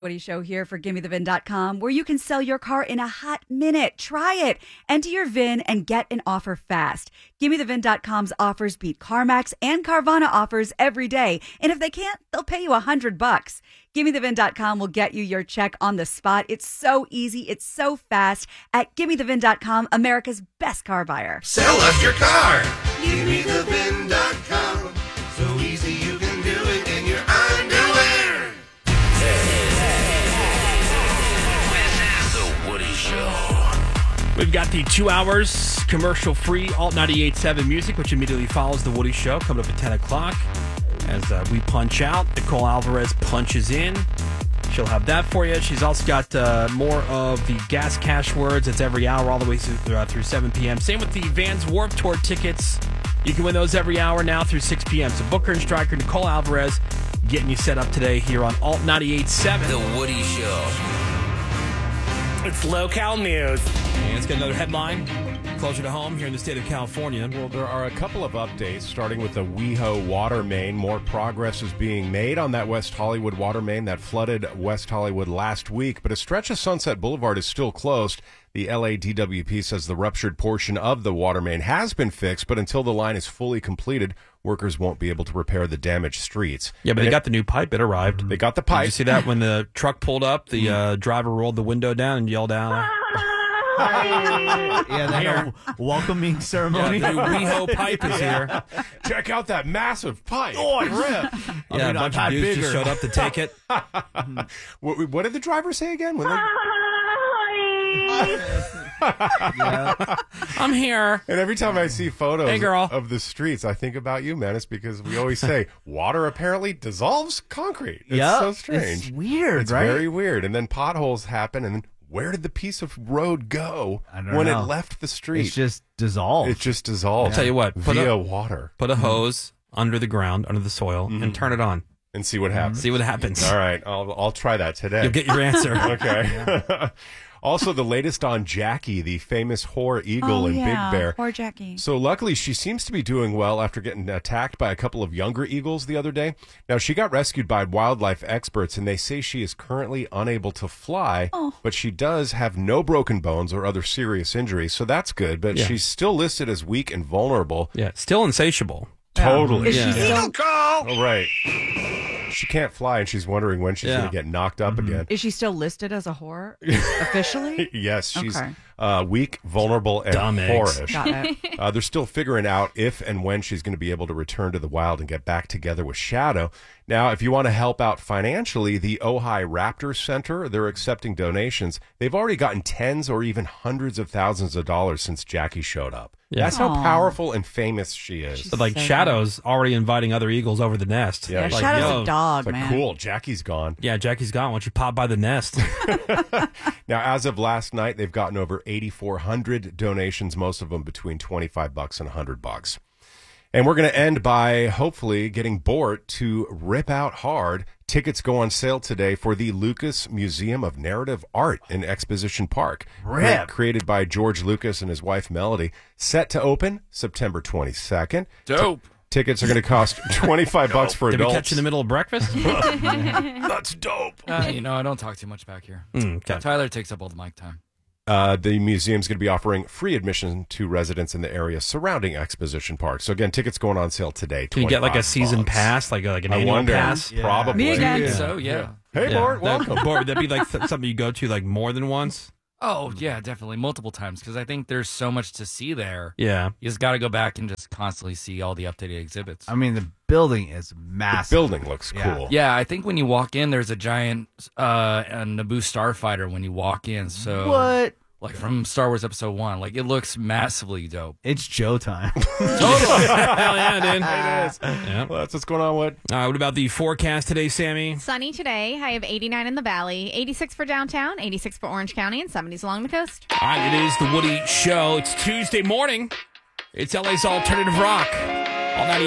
Woody Show here for GimmeTheVin.com, where you can sell your car in a hot minute. Try it. Enter your VIN and get an offer fast. GimmeTheVin.com's offers beat CarMax and Carvana offers every day. And if they can't, they'll pay you $100. GimmeTheVin.com will get you your check on the spot. It's so easy. It's so fast. At GimmeTheVin.com, America's best car buyer. Sell us your car. GimmeTheVin.com. So easy you can do it in your underwear. This is The Woody Show. We've got the 2 hours commercial-free Alt 98.7 music, which immediately follows The Woody Show, coming up at 10 o'clock. As we punch out, Nicole Alvarez punches in. She'll have that for you. She's also got more of the gas cash words. It's every hour all the way through 7 p.m. Same with the Vans Warped Tour tickets. You can win those every hour now through 6 p.m. So Booker and Stryker, Nicole Alvarez, getting you set up today here on Alt 98.7. The Woody Show. It's local news. And let's get another headline closer to home here in the state of California. Well, there are a couple of updates, starting with the WeHo water main. More progress is being made on that West Hollywood water main that flooded West Hollywood last week, but a stretch of Sunset Boulevard is still closed. The LADWP says the ruptured portion of the water main has been fixed, but until the line is fully completed, workers won't be able to repair the damaged streets. Yeah, but they got the new pipe. It arrived. They got the pipe. Did you see that when the truck pulled up? The driver rolled the window down and yelled out. Yeah, that welcoming ceremony. Yeah, the new WeHo pipe is here. Check out that massive pipe. Oh, rip. Yeah, a bunch of dudes just showed up to take it. What did the driver say again? When I'm here. And every time I see photos Hey, girl. of the streets, I think about you, Menace, because we always say water apparently dissolves concrete. It's so strange. It's weird, It's right? very weird. And then potholes happen, and then where did the piece of road go when it left the street? It's just dissolved. It just dissolved. I'll tell you what, via water. Put a hose under the ground, under the soil, and turn it on. And see what happens. See what happens. All right, I'll try that today. You'll get your answer. Okay. Also, the latest on Jackie, the famous whore eagle in Big Bear. Poor Jackie. So luckily, she seems to be doing well after getting attacked by a couple of younger eagles the other day. Now, she got rescued by wildlife experts, and they say she is currently unable to fly, but she does have no broken bones or other serious injuries, so that's good. But she's still listed as weak and vulnerable. Yeah, still insatiable. Totally. Is she still, Oh, right. She can't fly, and she's wondering when she's going to get knocked up again. is she still listed as a whore officially? Yes, she's Okay. weak, vulnerable, and Dumb eggs. whorish. Got it. They're still figuring out if and when she's going to be able to return to the wild and get back together with Shadow. Now, if you want to help out financially, the Ojai Raptor Center, they're accepting donations. They've already gotten tens or even hundreds of thousands of dollars since Jackie showed up. Yeah. That's how powerful and famous she is. But like So Shadow's already inviting other eagles over the nest. Yeah, like, Shadow's yo, a dog, It's like, man. cool, Jackie's gone. Yeah, Jackie's gone. Why don't you pop by the nest? Now, as of last night, they've gotten over 8,400 donations, most of them between $25 and $100. And we're going to end by hopefully getting Bort to rip out hard. Tickets go on sale today for the Lucas Museum of Narrative Art in Exposition Park. Rip. Created by George Lucas and his wife Melody. Set to open September 22nd. Dope. Tickets are going to cost $25 for Did we adults. catch you in the middle of breakfast? That's dope. I don't talk too much back here. Okay. Tyler takes up all the mic time. The museum's going to be offering free admission to residents in the area surrounding Exposition Park. So again, tickets going on sale today. Can you get like a $25. season pass, like an I annual wonder. pass? Yeah. Probably. Me again. Yeah. So, yeah. Hey, Bort, welcome. Bort, would that be like something you go to like more than once? Oh, yeah, definitely. Multiple times, because I think there's so much to see there. Yeah. You just got to go back and just constantly see all the updated exhibits. I mean, the building is massive. The building looks Yeah. cool. Yeah, I think when you walk in, there's a giant Naboo starfighter when you walk in. So, What? like from Star Wars Episode 1, like it looks massively dope. It's Joe time. Hell yeah, dude. It is. Yeah. Well, that's what's going on. What about the forecast today, Sammy? Sunny today. High of 89 in the valley, 86 for downtown, 86 for Orange County, and 70s along the coast. All right, it is the Woody Show. It's Tuesday morning. It's LA's Alternative Rock. All 98.